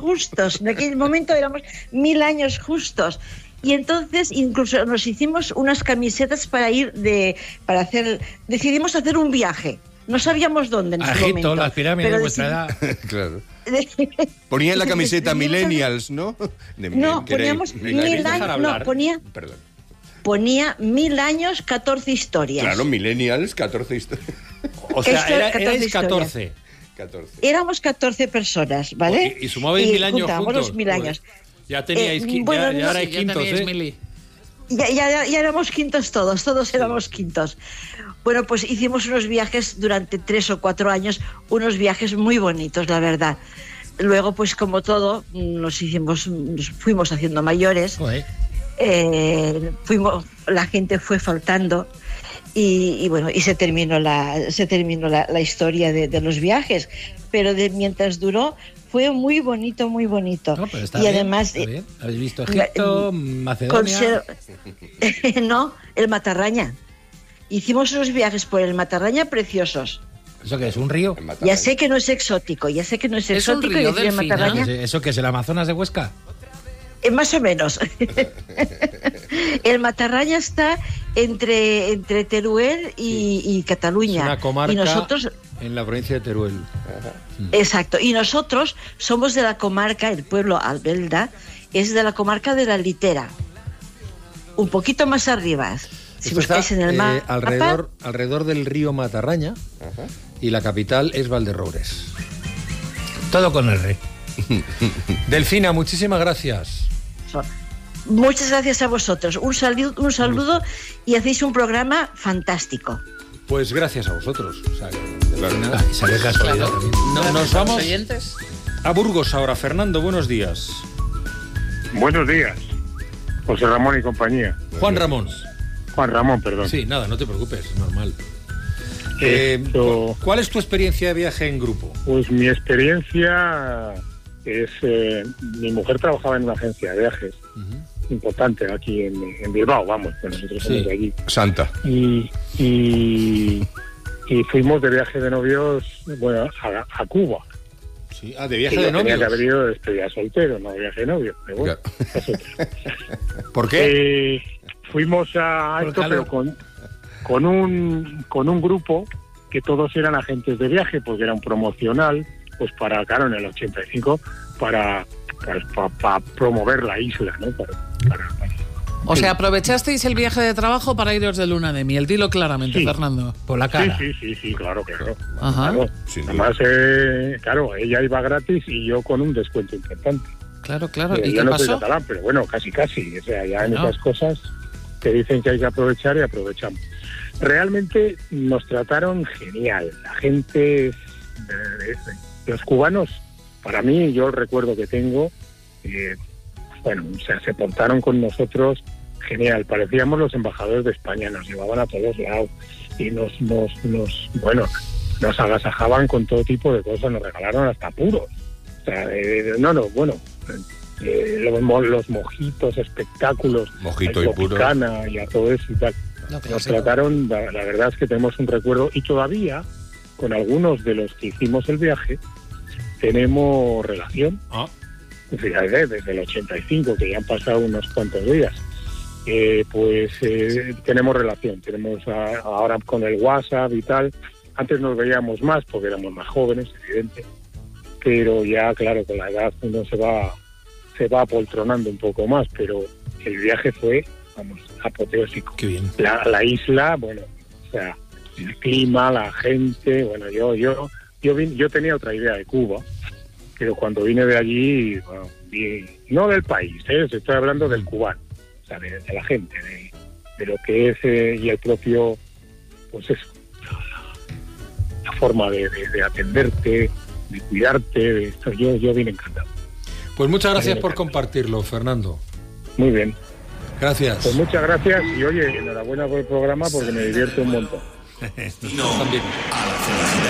justos. En aquel momento éramos 1000 años justos. Y entonces incluso nos hicimos unas camisetas decidimos hacer un viaje. No sabíamos dónde en ese momento. Egipto, las pirámides de vuestra edad. Claro. Ponían la camiseta Millennials, ¿no? No, poníamos 1000 años. No, ponía 1000 años, 14 historias. Claro, Millennials, 14 historias. O sea, erais 14. Éramos 14 personas, ¿vale? Y sumabais 1000 años juntos. Los 1000 años. Ya teníais ya erais quintos, ¿eh? Ya éramos quintos todos éramos quintos. Bueno, pues hicimos unos viajes durante 3 o 4 años, unos viajes muy bonitos, la verdad. Luego, pues como todo, nos fuimos haciendo mayores, la gente fue faltando y bueno, y se terminó la historia de los viajes, pero mientras duró fue muy bonito, muy bonito. No, pero está y bien, además está bien. ¿Habéis visto Egipto, Macedonia? No, el Matarraña. Hicimos unos viajes por el Matarraña preciosos. ¿Eso qué es? ¿Un río? Ya sé que no es exótico, ¿Es un río del Matarraña? ¿Eso qué es? ¿El Amazonas de Huesca? Más o menos. El Matarraña está entre Teruel y Cataluña. Es una comarca y nosotros, en la provincia de Teruel. Exacto. Y nosotros somos de la comarca, el pueblo Albelda, es de la comarca de la Litera. Un poquito más arriba. Si buscáis en el mapa, alrededor del río Matarraña. Y la capital es Valderroures. Todo con R. Delfina, muchísimas gracias. Muchas gracias a vosotros. Un saludo y hacéis un programa fantástico. Pues gracias a vosotros. Nos vamos oyentes a Burgos ahora. Fernando, buenos días. Buenos días, José Ramón y compañía. Juan Ramón, perdón. Sí, nada, no te preocupes, es normal. ¿Cuál es tu experiencia de viaje en grupo? Pues mi experiencia es... mi mujer trabajaba en una agencia de viajes importante aquí en Bilbao, vamos, que nosotros somos de allí. Santa. Y fuimos de viaje de novios, bueno, a Cuba. Sí, de viaje de novios. Tenía que haber ido de despedida soltero, no de viaje de novio. Pero bueno, claro. ¿Por qué? Fuimos a esto, pero con un grupo que todos eran agentes de viaje, porque era un promocional, pues para, claro, en el 85, para promover la isla, ¿no? O sea, aprovechasteis el viaje de trabajo para iros de luna de miel. Dilo claramente, sí. Fernando. Por la cara. Sí, claro. Ajá. Claro. Además, claro, ella iba gratis y yo con un descuento importante. Claro. ¿Y yo qué no pasó? soy catalán, pero bueno, casi. O sea, ya en esas cosas te dicen que hay que aprovechar y aprovechamos. Realmente nos trataron genial. La gente, los cubanos, para mí, yo el recuerdo que tengo, o sea, se portaron con nosotros genial. Parecíamos los embajadores de España, nos llevaban a todos lados y nos agasajaban con todo tipo de cosas, nos regalaron hasta puros. O sea, los mojitos, espectáculos, mojito y puro, y a todo eso y tal. Nos trataron, la verdad es que tenemos un recuerdo, y todavía con algunos de los que hicimos el viaje tenemos relación. Fíjate, desde el 85, que ya han pasado unos cuantos días, tenemos relación. Tenemos ahora con el WhatsApp y tal. Antes nos veíamos más porque éramos más jóvenes, evidente, pero ya, claro, con la edad uno se va apoltronando un poco más, pero el viaje fue, apoteósico. Qué bien. La isla, bueno, o sea, el clima, la gente, bueno, yo tenía otra idea de Cuba, pero cuando vine de allí, bueno, no del país, estoy hablando del cubano, o sea, de la gente, de lo que es, y el propio, pues eso, la forma de atenderte, de cuidarte, de esto, yo vine encantado. Pues muchas gracias por compartirlo, Fernando. Muy bien. Gracias. Pues muchas gracias y oye, enhorabuena por el programa porque me divierto un montón. Nosotros también.